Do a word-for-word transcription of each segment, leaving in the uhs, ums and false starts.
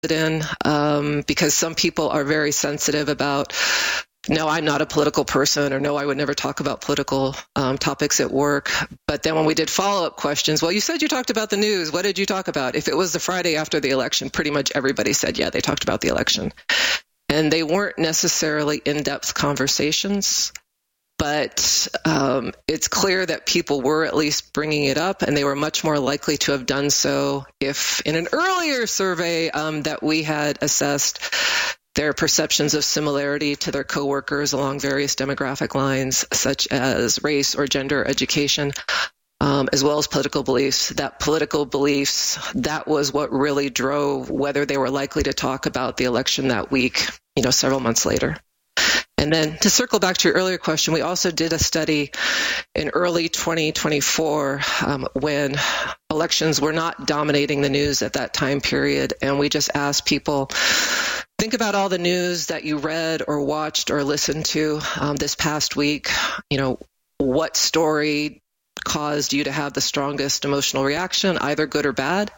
in um, because some people are very sensitive about, no, I'm not a political person, or no, I would never talk about political um, topics at work. But then when we did follow-up questions, well, you said you talked about the news. What did you talk about? If it was the Friday after the election, pretty much everybody said, yeah, they talked about the election. And they weren't necessarily in-depth conversations, but um, it's clear that people were at least bringing it up, and they were much more likely to have done so if in an earlier survey um, that we had assessed their perceptions of similarity to their coworkers along various demographic lines, such as race or gender, education, um, as well as political beliefs. That political beliefs, that was what really drove whether they were likely to talk about the election that week, you know, several months later. And then to circle back to your earlier question, we also did a study in early twenty twenty-four um, when elections were not dominating the news at that time period. And we just asked people, think about all the news that you read or watched or listened to um, this past week. You know, what story caused you to have the strongest emotional reaction, either good or bad?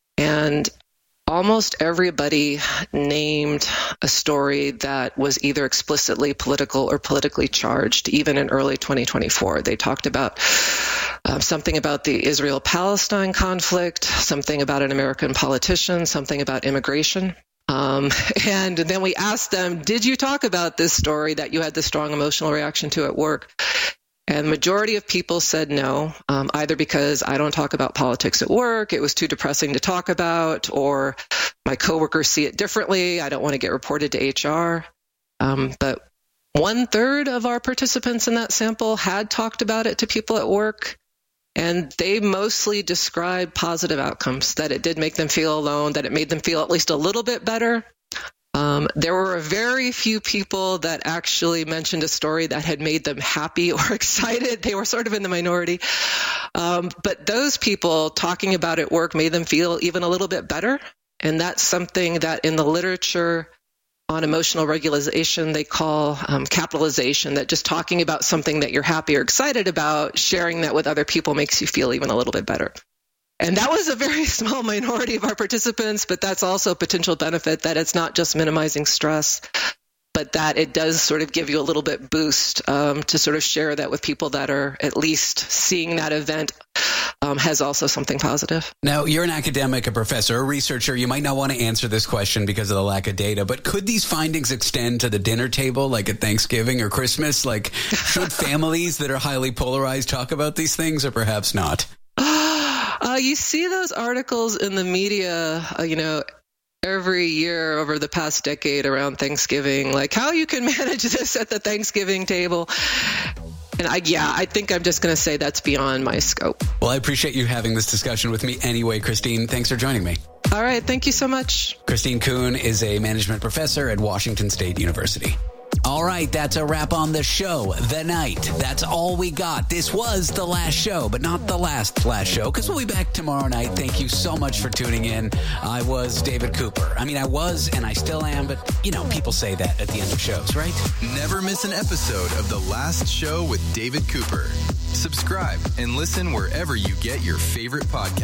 And almost everybody named a story that was either explicitly political or politically charged, even in early twenty twenty-four. They talked about um, something about the Israel-Palestine conflict, something about an American politician, something about immigration. Um, and then we asked them, did you talk about this story that you had the strong emotional reaction to at work? And the majority of people said no, um, either because I don't talk about politics at work, it was too depressing to talk about, or my coworkers see it differently, I don't want to get reported to H R. Um, but one third of our participants in that sample had talked about it to people at work, and they mostly described positive outcomes, that it did make them feel alone, that it made them feel at least a little bit better. Um, there were very few people that actually mentioned a story that had made them happy or excited. They were sort of in the minority. Um, but those people talking about it at work made them feel even a little bit better. And that's something that in the literature on emotional regulation, they call um, capitalization, that just talking about something that you're happy or excited about, sharing that with other people makes you feel even a little bit better. And that was a very small minority of our participants, but that's also a potential benefit, that it's not just minimizing stress, but that it does sort of give you a little bit boost um, to sort of share that with people that are at least seeing that event um, has also something positive. Now, you're an academic, a professor, a researcher. You might not want to answer this question because of the lack of data, but could these findings extend to the dinner table, like at Thanksgiving or Christmas? Like, should families that are highly polarized talk about these things, or perhaps not? Uh, you see those articles in the media, uh, you know, every year over the past decade around Thanksgiving, like how you can manage this at the Thanksgiving table. And I, yeah, I think I'm just going to say that's beyond my scope. Well, I appreciate you having this discussion with me anyway, Christine. Thanks for joining me. All right. Thank you so much. Christine Kuhn is a management professor at Washington State University. All right, that's a wrap on the show, The Night. That's all we got. This was the last show, but not the last last show, because we'll be back tomorrow night. Thank you so much for tuning in. I was David Cooper. I mean, I was, and I still am, but, you know, people say that at the end of shows, right? Never miss an episode of The Last Show with David Cooper. Subscribe and listen wherever you get your favorite podcasts.